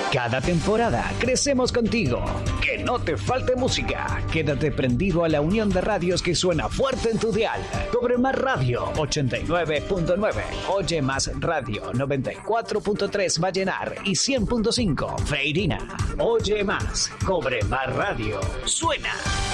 Cada temporada crecemos contigo. Que no te falte música. Quédate prendido a la unión de radios que suena fuerte en tu dial. Cobre Más Radio 89.9. Oye Más Radio 94.3 Vallenar y 100.5 Feirina. Oye Más. Cobre Más Radio. Suena.